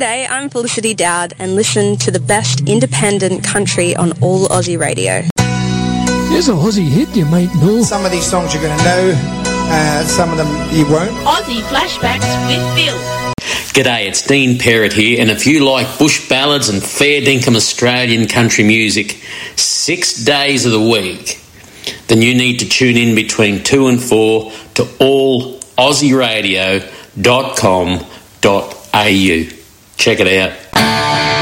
G'day, I'm Felicity Dowd and listen to the best independent country on all Aussie radio. There's a Aussie hit you might know. Some of these songs you're going to know, some of them you won't. Aussie Flashbacks with Bill. G'day, it's Dean Perrott here, and if you like bush ballads and fair dinkum Australian country music 6 days of the week, then you need to tune in between 2 and 4 to allaussieradio.com.au. Check it out.